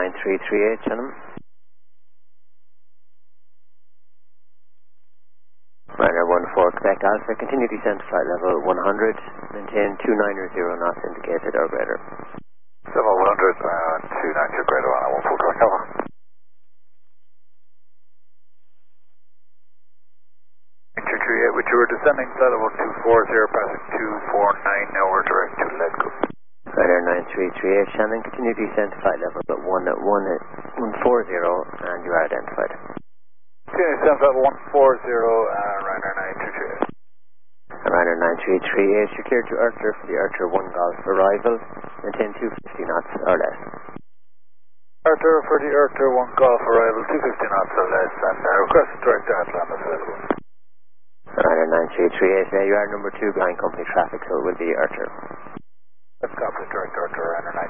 9338, Shannon. Ryanair 14 Quebec Alpha, continue descent to flight level 100, maintain 290 knots indicated or greater. 7100, 290 greater on 14 Quebec Alpha. Which you were descending flight level 240, passing 249, now we're direct to Ledco. Ryanair 9338, Shannon, continue descent to flight level 140 and you are identified. Continue descent flight level 140, Ryanair 9338. Ryanair 9338, you're cleared to Earthler for the Earthler 1 Golf arrival, maintain 250 knots or less. Earthler for the Earthler 1 Golf arrival, 250 knots or less, and request direct to Atlanta available. Ryanair 9338, you are number 2 behind company traffic, so it will be Earthler. Let's copy direct Earthler, Ryanair